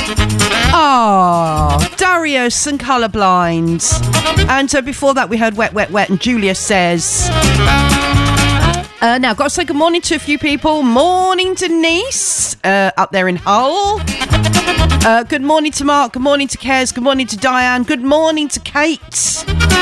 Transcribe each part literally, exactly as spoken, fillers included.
Oh, Darius and Colourblind. And uh, before that, we heard Wet, Wet, Wet and Julia Says. Uh, now, got to say good morning to a few people. Morning, Denise, uh, up there in Hull. Uh, good morning to Mark. Good morning to Kez. Good morning to Diane. Good morning to Kate.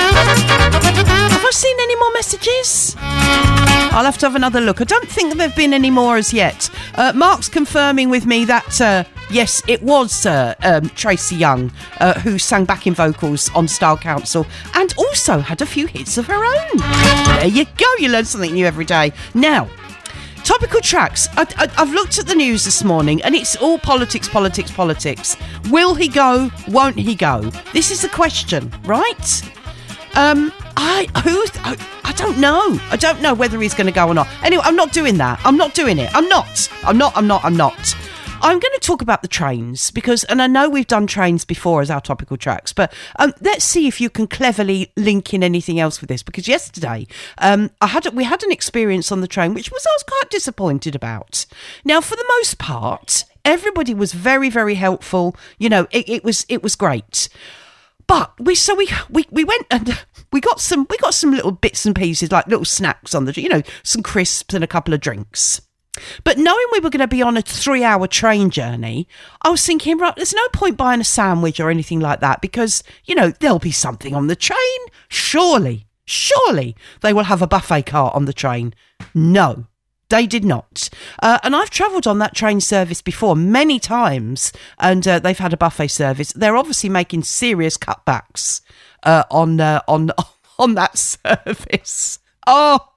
Have I seen any more messages? I'll have to have another look. I don't think there have been any more as yet. Uh, Mark's confirming with me that, uh, yes, it was uh, um, Tracy Young uh, who sang backing vocals on Style Council and also had a few hits of her own. There you go. You learn something new every day. Now, topical tracks. I, I, I've looked at the news this morning and it's all politics, politics, politics. Will he go? Won't he go? This is the question, right? Um, I who I, I don't know. I don't know whether he's going to go or not. Anyway, I'm not doing that. I'm not doing it. I'm not. I'm not. I'm not. I'm not. I'm going to talk about the trains because, and I know we've done trains before as our topical tracks, but um, let's see if you can cleverly link in anything else with this. Because yesterday, um, I had we had an experience on the train which was I was quite disappointed about. Now, for the most part, everybody was very, very helpful. You know, it, it was it was great. But we so we, we we went and we got some we got some little bits and pieces like little snacks on the you know some crisps and a couple of drinks. But knowing we were going to be on a three-hour train journey, I was thinking, right, there's no point buying a sandwich or anything like that because you know there'll be something on the train. Surely, surely they will have a buffet cart on the train. No. They did not. Uh, and I've travelled on that train service before many times and uh, they've had a buffet service. They're obviously making serious cutbacks uh, on, uh, on, on that service. Oh,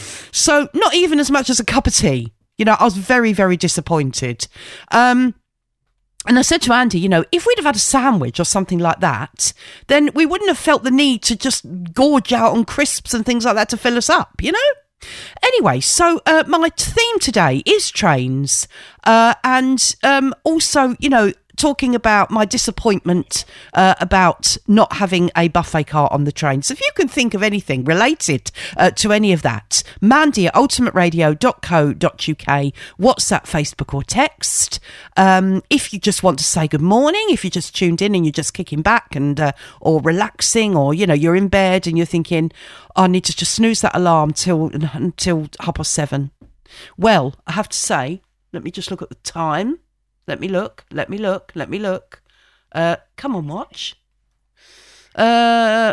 so not even as much as a cup of tea. You know, I was very, very disappointed. Um, and I said to Andy, you know, if we'd have had a sandwich or something like that, then we wouldn't have felt the need to just gorge out on crisps and things like that to fill us up, you know? Anyway, so uh, my theme today is trains uh, and um, also, you know, talking about my disappointment uh, about not having a buffet cart on the train. So if you can think of anything related uh, to any of that, Mandy at ultimate radio dot co dot uk, WhatsApp, Facebook or text. Um, if you just want to say good morning, if you just tuned in and you're just kicking back and uh, or relaxing or, you know, you're in bed and you're thinking, oh, I need to just snooze that alarm till until half past seven. Well, I have to say, let me just look at the time. Let me look, let me look, let me look. Uh, come on, watch. Uh,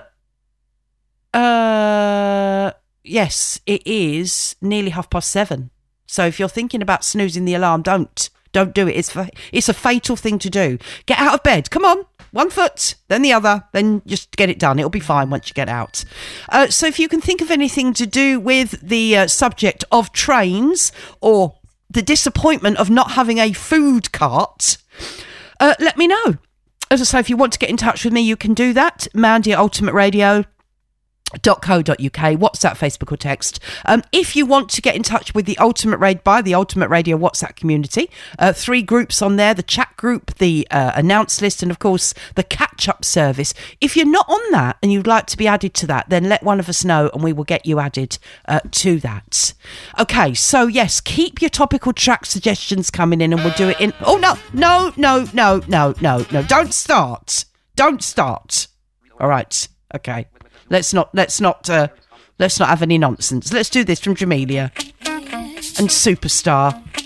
uh, yes, it is nearly half past seven. So if you're thinking about snoozing the alarm, don't. Don't do it. It's fa- it's a fatal thing to do. Get out of bed. Come on. One foot, then the other, then just get it done. It'll be fine once you get out. Uh, so if you can think of anything to do with the uh, subject of trains or the disappointment of not having a food cart, uh, let me know. As I say, if you want to get in touch with me, you can do that. Mandy at ultimate radio dot co dot uk, WhatsApp, Facebook or text. Um, if you want to get in touch with the Ultimate Radio by the Ultimate Radio WhatsApp community, uh, three groups on there, the chat group, the uh, announce list and of course the catch-up service. If you're not on that and you'd like to be added to that, then let one of us know and we will get you added uh, to that. Okay, so yes, keep your topical track suggestions coming in and we'll do it in... Oh, no, no, no, no, no, no, no, don't start. Don't start. All right, okay. Let's not, let's not, uh, let's not have any nonsense. Let's do this from Jamelia and Superstar.